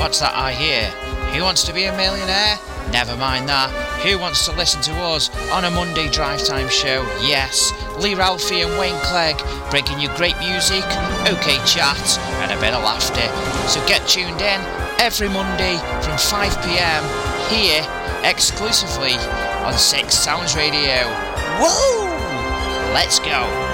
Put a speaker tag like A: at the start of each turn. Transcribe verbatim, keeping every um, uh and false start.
A: What's that I hear? Who wants to be a millionaire? Never mind that. Who wants to listen to us on a Monday drive time show? Yes, Lee Ralphie and Wayne Clegg bringing you great music, okay chat and a bit of laughter. So get tuned in every Monday from five p.m. here exclusively on Six Sounds Radio. Woo! Let's go!